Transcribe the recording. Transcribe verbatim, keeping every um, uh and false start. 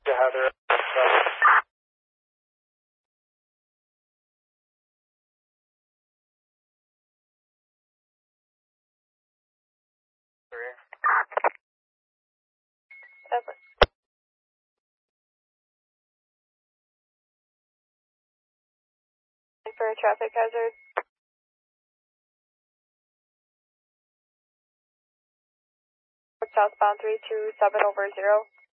Yeah, Heather. Seven. For a traffic hazard. Southbound three two seven over zero.